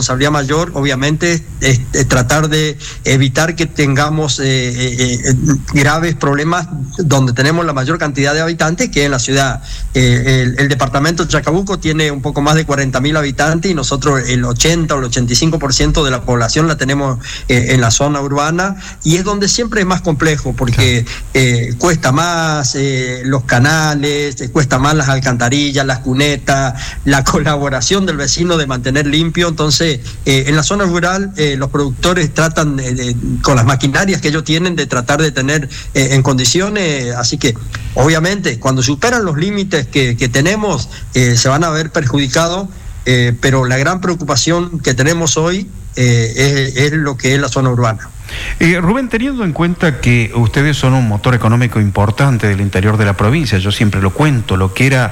responsabilidad mayor, obviamente, es tratar de evitar que tengamos graves problemas donde tenemos la mayor cantidad de habitantes, que en la ciudad. El departamento de Chacabuco tiene un poco más de 40.000 habitantes y nosotros el 80 o el 85% de la población la tenemos en la zona urbana, y es donde siempre es más complejo porque cuesta más los canales, cuesta más las alcantarillas, las cunetas, la colaboración del vecino de mantener limpio. Entonces, en la zona rural los productores tratan con las maquinarias que ellos tienen de tratar de tener en condiciones, así que obviamente cuando superan los límites que tenemos se van a ver perjudicados, pero la gran preocupación que tenemos hoy es lo que es la zona urbana. Rubén, teniendo en cuenta que ustedes son un motor económico importante del interior de la provincia, yo siempre lo cuento, lo que era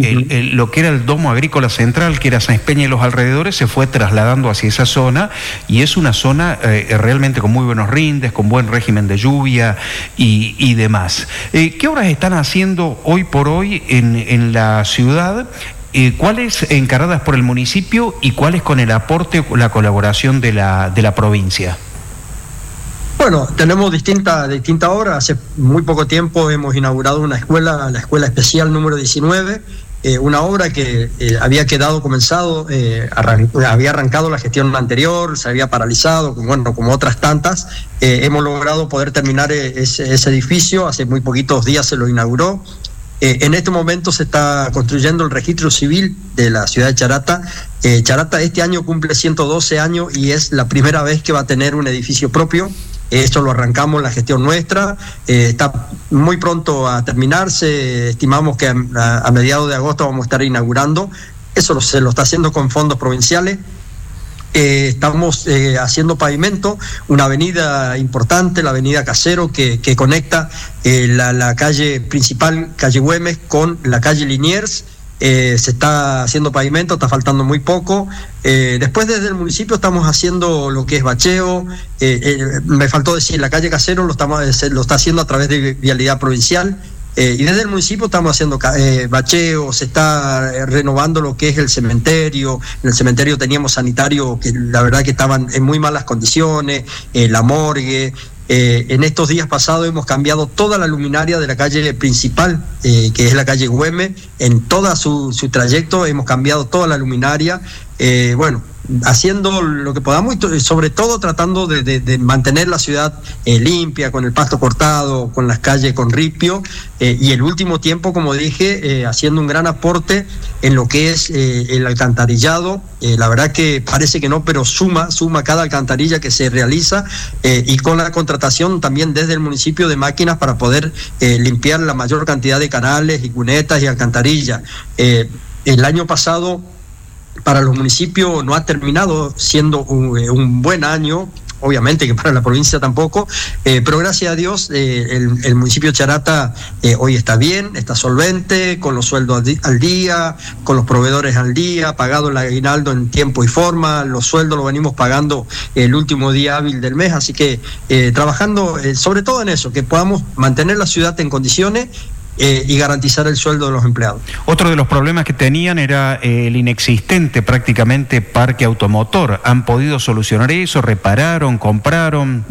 el domo agrícola central, que era Sáenz Peña y los alrededores, se fue trasladando hacia esa zona, y es una zona realmente con muy buenos rindes, con buen régimen de lluvia y demás. ¿Qué obras están haciendo hoy por hoy en la ciudad? ¿Cuáles encaradas por el municipio y cuáles con el aporte o la colaboración de la provincia? Bueno, tenemos distintas obras. Hace muy poco tiempo hemos inaugurado una escuela, la Escuela Especial número 19, una obra que había quedado comenzado, había arrancado la gestión anterior, se había paralizado, bueno, como otras tantas. Hemos logrado poder terminar ese edificio, hace muy poquitos días se lo inauguró. En este momento se está construyendo el registro civil de la ciudad de Charata. Charata este año cumple 112 años y es la primera vez que va a tener un edificio propio. Esto lo arrancamos en la gestión nuestra, está muy pronto a terminarse, estimamos que a mediados de agosto vamos a estar inaugurando. Eso se lo está haciendo con fondos provinciales. Estamos haciendo pavimento, una avenida importante, la avenida Casero, que conecta la calle principal, calle Güemes, con la calle Liniers. Se está haciendo pavimento, está faltando muy poco. Después desde el municipio estamos haciendo lo que es bacheo. Me faltó decir, la calle Casero lo está haciendo a través de Vialidad Provincial. Y desde el municipio estamos haciendo bacheo, se está renovando lo que es el cementerio. En el cementerio teníamos sanitario que la verdad que estaban en muy malas condiciones, la morgue. En estos días pasados hemos cambiado toda la luminaria de la calle principal, que es la calle Güemes. En todo su trayecto hemos cambiado toda la luminaria. Bueno, haciendo lo que podamos y sobre todo tratando de mantener la ciudad limpia, con el pasto cortado, con las calles con ripio, y el último tiempo, como dije, haciendo un gran aporte en lo que es el alcantarillado. La verdad que parece que no, pero suma cada alcantarilla que se realiza, y con la contratación también desde el municipio de máquinas para poder limpiar la mayor cantidad de canales y cunetas y alcantarillas. El año pasado para los municipios no ha terminado siendo un buen año, obviamente que para la provincia tampoco, pero gracias a Dios el municipio de Charata hoy está bien, está solvente, con los sueldos al día, con los proveedores al día, pagado el aguinaldo en tiempo y forma. Los sueldos los venimos pagando el último día hábil del mes, así que trabajando sobre todo en eso, que podamos mantener la ciudad en condiciones y garantizar el sueldo de los empleados. Otro de los problemas que tenían era el inexistente prácticamente parque automotor. ¿Han podido solucionar eso? ¿Repararon? ¿Compraron?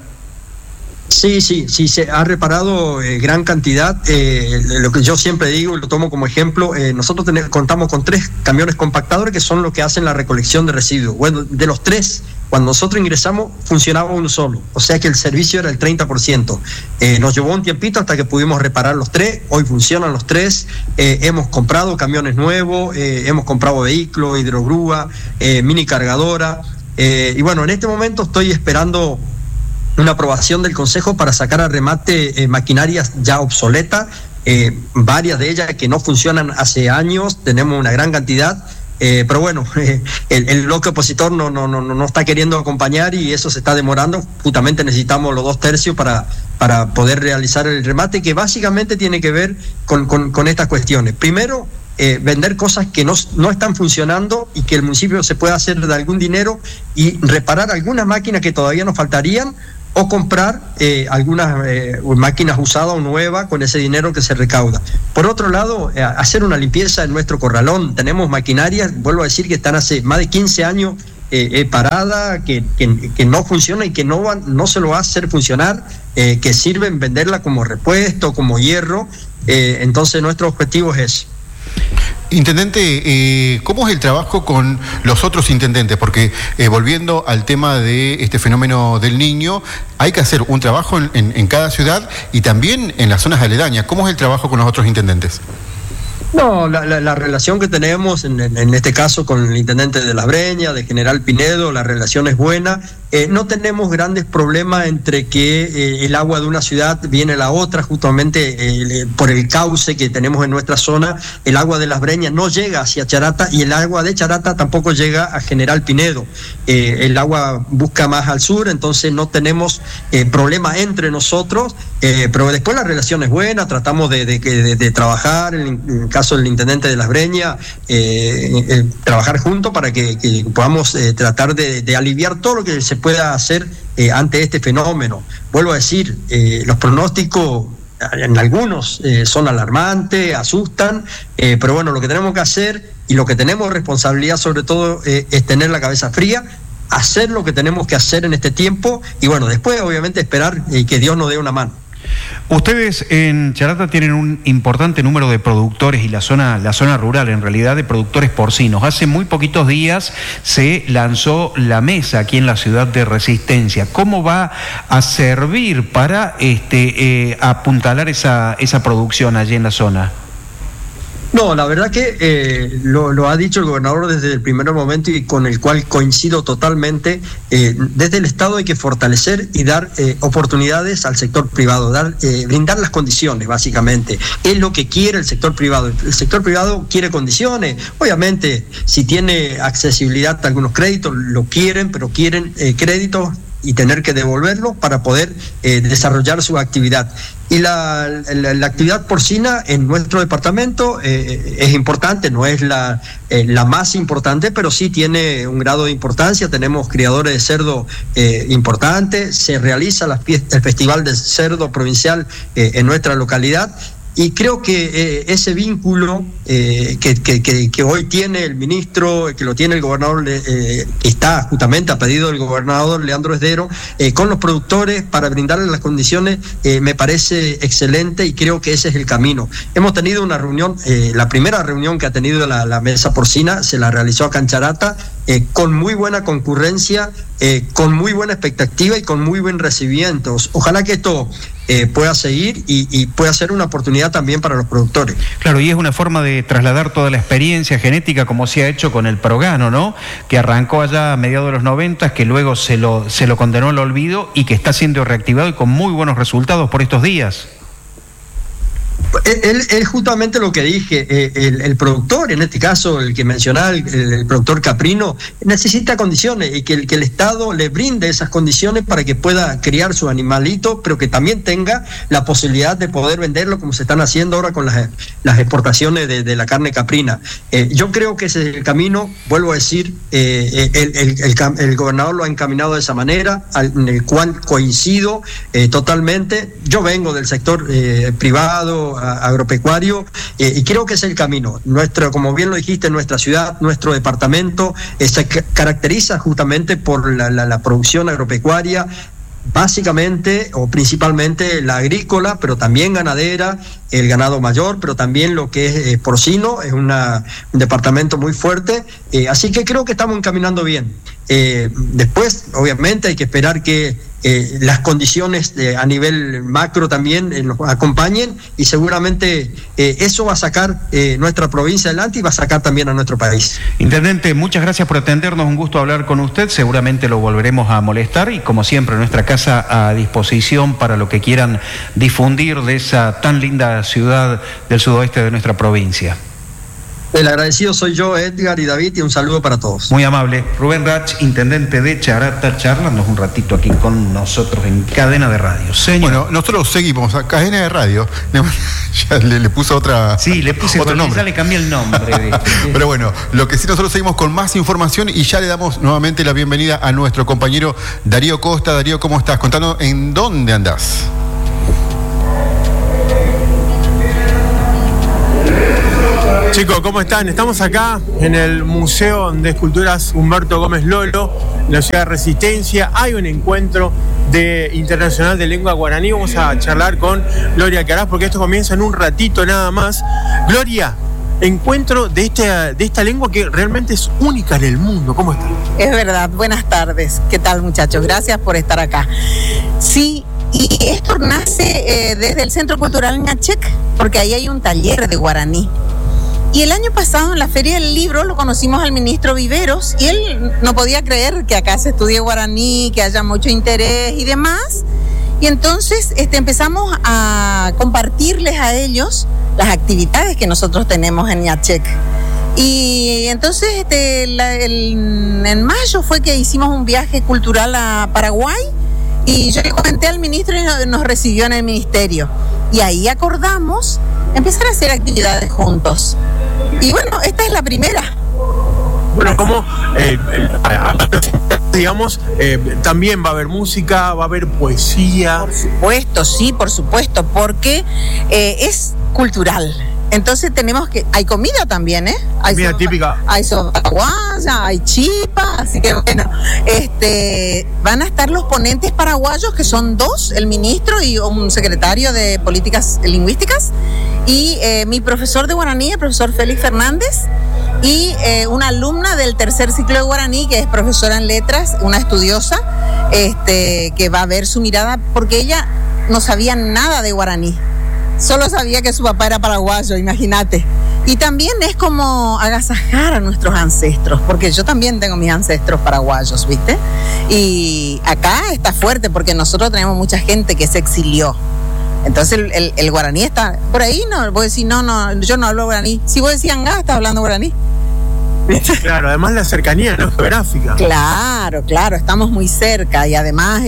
Sí, se ha reparado gran cantidad. Lo que yo siempre digo, lo tomo como ejemplo, nosotros contamos con 3 camiones compactadores que son los que hacen la recolección de residuos. Bueno, de los 3, cuando nosotros ingresamos, funcionaba uno solo, o sea que el servicio era el 30%. Nos llevó un tiempito hasta que pudimos reparar los 3, hoy funcionan los 3, hemos comprado camiones nuevos, hemos comprado vehículos, hidrogrúa, mini cargadora, y bueno, en este momento estoy esperando una aprobación del Consejo para sacar a remate maquinarias ya obsoletas, varias de ellas que no funcionan hace años, tenemos una gran cantidad, pero bueno, el bloque opositor no está queriendo acompañar y eso se está demorando. Justamente necesitamos los 2/3 para poder realizar el remate, que básicamente tiene que ver con estas cuestiones. Primero, vender cosas que no están funcionando y que el municipio se pueda hacer de algún dinero y reparar algunas máquinas que todavía nos faltarían, o comprar algunas máquinas usadas o nuevas con ese dinero que se recauda. Por otro lado, hacer una limpieza en nuestro corralón. Tenemos maquinarias, vuelvo a decir, que están hace más de 15 años parada, que no funciona y que no se lo va a hacer funcionar, que sirven venderla como repuesto, como hierro. Entonces nuestro objetivo es ese. Intendente, ¿cómo es el trabajo con los otros intendentes? Porque volviendo al tema de este fenómeno del Niño, hay que hacer un trabajo en cada ciudad y también en las zonas aledañas. ¿Cómo es el trabajo con los otros intendentes? No, la relación que tenemos en este caso con el intendente de Las Breñas, de General Pinedo, la relación es buena. No tenemos grandes problemas entre que el agua de una ciudad viene a la otra, justamente por el cauce que tenemos en nuestra zona. El agua de Las Breñas no llega hacia Charata y el agua de Charata tampoco llega a General Pinedo. El agua busca más al sur, entonces no tenemos problemas entre nosotros, pero después la relación es buena, tratamos de trabajar, en el caso del intendente de Las Breñas, trabajar juntos para que podamos tratar de aliviar todo lo que se pueda hacer ante este fenómeno. Vuelvo a decir, los pronósticos en algunos son alarmantes, asustan, pero bueno, lo que tenemos que hacer y lo que tenemos responsabilidad sobre todo es tener la cabeza fría, hacer lo que tenemos que hacer en este tiempo y bueno, después obviamente esperar que Dios nos dé una mano. Ustedes en Charata tienen un importante número de productores y la zona rural en realidad de productores porcinos. Hace muy poquitos días se lanzó la mesa aquí en la ciudad de Resistencia. ¿Cómo va a servir para apuntalar esa producción allí en la zona? No, la verdad que lo ha dicho el gobernador desde el primer momento y con el cual coincido totalmente. Desde el Estado hay que fortalecer y dar oportunidades al sector privado, brindar las condiciones, básicamente. Es lo que quiere el sector privado. El sector privado quiere condiciones. Obviamente, si tiene accesibilidad a algunos créditos, lo quieren, pero quieren créditos y tener que devolverlo para poder desarrollar su actividad. Y la actividad porcina en nuestro departamento es importante, no es la más importante, pero sí tiene un grado de importancia. Tenemos criadores de cerdo importantes, se realiza el Festival de Cerdo Provincial en nuestra localidad. Y creo que ese vínculo que hoy tiene el ministro, que lo tiene el gobernador, que está justamente a pedido del gobernador Leandro Esdero, con los productores para brindarles las condiciones, me parece excelente y creo que ese es el camino. Hemos tenido una reunión, la primera reunión que ha tenido la mesa porcina se la realizó acá en Charata, con muy buena concurrencia, con muy buena expectativa y con muy buen recibimiento. Ojalá que esto pueda seguir y pueda ser una oportunidad también para los productores. Claro, y es una forma de trasladar toda la experiencia genética como se ha hecho con el Progano, ¿no? Que arrancó allá a mediados de los 90, que luego se lo condenó al olvido y que está siendo reactivado y con muy buenos resultados por estos días. Es justamente lo que dije, el productor, en este caso el que mencionaba, el productor caprino, necesita condiciones y que el Estado le brinde esas condiciones para que pueda criar su animalito, pero que también tenga la posibilidad de poder venderlo como se están haciendo ahora con las exportaciones de la carne caprina. Yo creo que ese es el camino, vuelvo a decir, el gobernador lo ha encaminado de esa manera, en el cual coincido totalmente. Yo vengo del sector privado, agropecuario, y creo que es el camino. Como bien lo dijiste, nuestra ciudad, nuestro departamento se caracteriza justamente por la producción agropecuaria, básicamente o principalmente la agrícola, pero también ganadera, el ganado mayor, pero también lo que es porcino, es un departamento muy fuerte, así que creo que estamos encaminando bien. Después, obviamente, hay que esperar que las condiciones a nivel macro también nos acompañen y seguramente eso va a sacar nuestra provincia adelante y va a sacar también a nuestro país. Intendente, muchas gracias por atendernos, un gusto hablar con usted, seguramente lo volveremos a molestar y como siempre nuestra casa a disposición para lo que quieran difundir de esa tan linda ciudad del sudoeste de nuestra provincia. El agradecido soy yo, Edgar y David, y un saludo para todos. Muy amable. Rubén Rach, intendente de Charata, charlando un ratito aquí con nosotros en Cadena de Radio. Señor. Bueno, nosotros seguimos a Cadena de Radio. Ya le puso otra. Sí, le puse otro nombre. Ya le cambié el nombre. Pero bueno, lo que sí, nosotros seguimos con más información y ya le damos nuevamente la bienvenida a nuestro compañero Darío Costa. Darío, ¿cómo estás? Contanos en dónde andás. Chicos, ¿cómo están? Estamos acá en el Museo de Esculturas Humberto Gómez Lolo, en la ciudad de Resistencia. Hay un encuentro internacional de lengua guaraní. Vamos a charlar con Gloria Alcaraz porque esto comienza en un ratito nada más. Gloria, encuentro de esta lengua que realmente es única en el mundo. ¿Cómo estás? Es verdad, buenas tardes. ¿Qué tal, muchachos? Gracias por estar acá. Sí, y esto nace desde el Centro Cultural Ñachec, porque ahí hay un taller de guaraní. Y el año pasado en la Feria del Libro lo conocimos al ministro Viveros y él no podía creer que acá se estudie guaraní, que haya mucho interés y demás. Y entonces empezamos a compartirles a ellos las actividades que nosotros tenemos en Ñachec. Y entonces en mayo fue que hicimos un viaje cultural a Paraguay y yo le comenté al ministro y nos recibió en el ministerio. Y ahí acordamos empezar a hacer actividades juntos. Y bueno, esta es la primera. Bueno, como digamos, también va a haber música, va a haber poesía. Por supuesto, sí, por supuesto, porque es cultural. Entonces tenemos que... Hay comida también, ¿eh? Hay comida típica. Hay sopa guaya, hay chipa, así que bueno. Van a estar los ponentes paraguayos, que son dos, el ministro y un secretario de Políticas Lingüísticas, y mi profesor de guaraní, el profesor Félix Fernández, y una alumna del tercer ciclo de guaraní, que es profesora en letras, una estudiosa, que va a ver su mirada, porque ella no sabía nada de guaraní. Solo sabía que su papá era paraguayo, imagínate. Y también es como agasajar a nuestros ancestros, porque yo también tengo mis ancestros paraguayos, ¿viste? Y acá está fuerte porque nosotros tenemos mucha gente que se exilió. Entonces el guaraní está por ahí, no, vos decís, no, yo no hablo guaraní. Si vos decís Angá, estás hablando guaraní. Claro, además la cercanía, ¿no?, geográfica. Claro, estamos muy cerca y además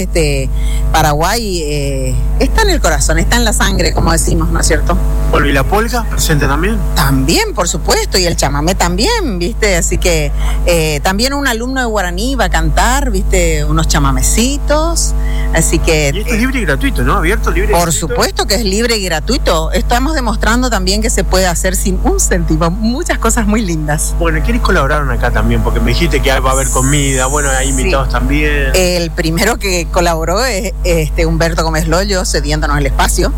Paraguay está en el corazón, está en la sangre, como decimos, ¿no es cierto? Bueno, ¿y la polka presente también? También, por supuesto, y el chamamé también, ¿viste? Así que también un alumno de guaraní va a cantar, ¿viste? Unos chamamecitos, así que... Y esto es libre y gratuito, ¿no? Abierto, libre y gratuito. Por supuesto que es libre y gratuito. Estamos demostrando también que se puede hacer sin un céntimo, muchas cosas muy lindas. Bueno, ¿quiénes colaboraron acá también? Porque me dijiste que va a haber comida, bueno, hay invitados también. El primero que colaboró es Humberto Gómez Lolo, cediéndonos el espacio,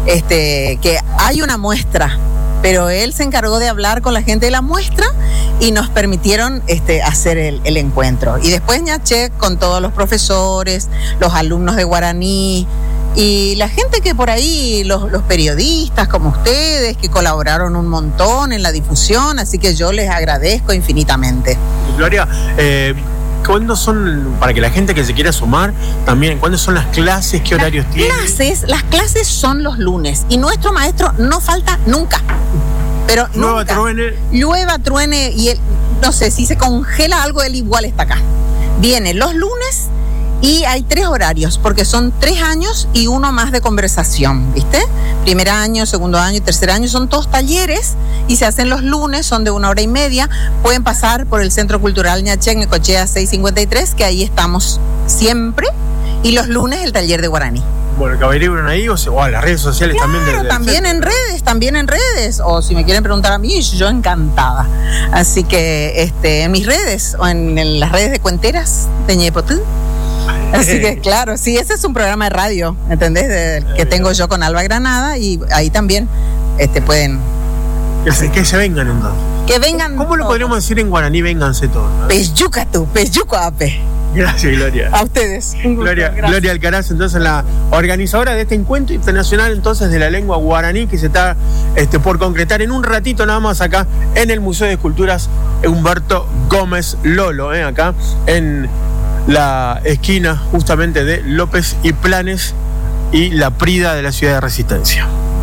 que hay una muestra, pero él se encargó de hablar con la gente de la muestra y nos permitieron hacer el encuentro. Y después Ñachec con todos los profesores, los alumnos de guaraní y la gente que por ahí, los periodistas como ustedes, que colaboraron un montón en la difusión, así que yo les agradezco infinitamente. Gloria, ¿cuándo son, para que la gente que se quiera sumar también, cuándo son las clases, qué horarios tienen? Las clases son los lunes y nuestro maestro no falta nunca. Pero llueva, truene y él, no sé, si se congela algo, él igual está acá. Viene los lunes y hay 3 horarios, porque son 3 años y uno más de conversación, ¿viste? Primer año, segundo año y tercer año son todos talleres y se hacen los lunes, son de 1 hora y media. Pueden pasar por el Centro Cultural Ñachec, Necochea 653, que ahí estamos siempre, y los lunes el taller de guaraní. Bueno, que averigüen ahí o a las redes sociales. Claro, también. También en redes. O si me quieren preguntar a mí, yo encantada. Así que en mis redes o en las redes de Cuenteras de Ñepotú. Así que claro, sí, ese es un programa de radio, ¿entendés? Que tengo yo con Alba Granada y ahí también pueden... Que se vengan entonces. Que vengan. ¿Cómo lo podríamos decir en guaraní? Vénganse todos, ¿no? Peyucatu, peyucoape. Gracias, Gloria. A ustedes. Gloria Alcaraz, entonces la organizadora de este encuentro internacional entonces de la lengua guaraní que se está por concretar en un ratito nada más acá en el Museo de Esculturas Humberto Gómez Lolo, acá en la esquina justamente de López y Planes y La Prida de la ciudad de Resistencia.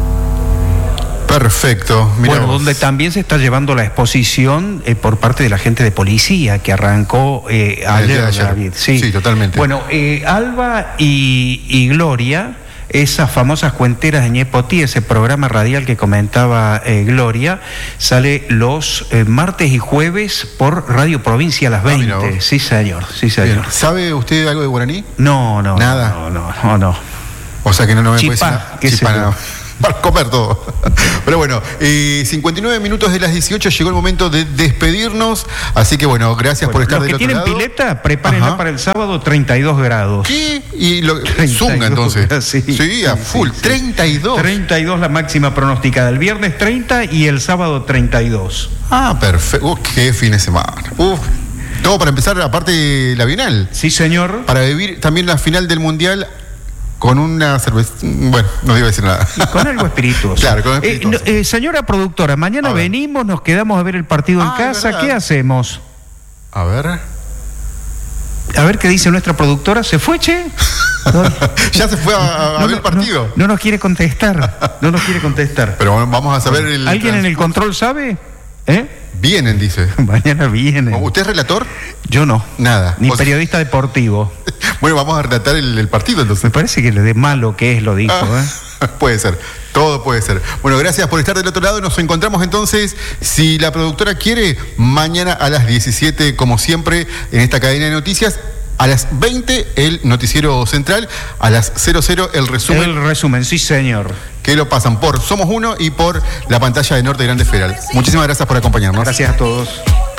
Perfecto. Mirá bueno, vos. donde también se está llevando la exposición por parte de la gente de policía que arrancó ayer. David. Sí, totalmente. Bueno, Alba y Gloria, esas famosas cuenteras de Ñepotí, ese programa radial que comentaba Gloria, sale los martes y jueves por Radio Provincia a las 20. Sí, señor. Bien. ¿Sabe usted algo de guaraní? No. ¿Nada? No. O sea que no me puede decir nada. ¿Qué Chipá, sé yo? no. para comer todo. Pero bueno, 59 minutos de las 18, llegó el momento de despedirnos. Así que bueno, gracias por estar del otro lado. Los que tienen pileta, prepárenla para el sábado, 32 grados. ¿Qué? Y zunga entonces. Sí, a full, sí. 32. 32 la máxima pronosticada. El viernes 30 y el sábado 32. Ah, perfecto. Qué fin de semana. Todo para empezar, aparte la Bienal. Sí, señor. Para vivir también la final del Mundial con una cerveza. Bueno, no iba a decir nada. Y con algo espirituoso. Claro, con espirituoso. Señora productora, mañana venimos, nos quedamos a ver el partido en casa. ¿Qué hacemos? A ver qué dice nuestra productora. ¿Se fue, che? Ya se fue a ver el partido. No nos quiere contestar. Pero vamos a saber ¿Alguien en el control sabe? Vienen, dice. Mañana vienen. ¿Usted es relator? Yo no. Nada. Ni periodista deportivo. Bueno, vamos a relatar el partido entonces. Me parece que de malo que es lo dijo. Puede ser, todo puede ser. Bueno, gracias por estar del otro lado. Nos encontramos entonces, si la productora quiere, mañana a las 17, como siempre, en esta cadena de noticias. A las 20 el noticiero central, a las 00 el resumen. El resumen, sí señor. Que lo pasan por Somos Uno y por la pantalla de Norte Grande Federal. Muchísimas gracias por acompañarnos. Gracias a todos.